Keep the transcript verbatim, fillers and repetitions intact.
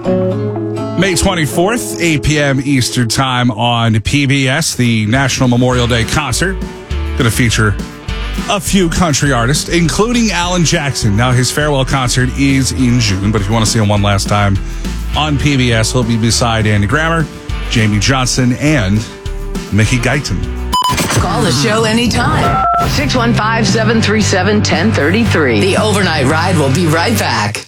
May twenty-fourth, eight p.m. Eastern Time on P B S, the National Memorial Day concert. Going to feature a few country artists, including Alan Jackson. Now, his farewell concert is in June, but if you want to see him one last time on P B S, he'll be beside Andy Grammer, Jamie Johnson, and Mickey Guyton. Call the show anytime. six one five, seven three seven, one zero three three. The Overnight Ride will be right back.